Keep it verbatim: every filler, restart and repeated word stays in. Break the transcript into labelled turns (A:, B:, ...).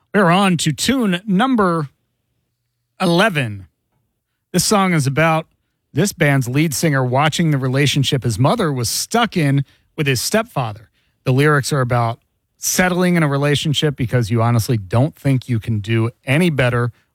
A: We're on to tune number eleven. This song is about this band's lead singer watching the relationship his mother was stuck in with his stepfather. The lyrics are about settling in a relationship because you honestly don't think you can do any better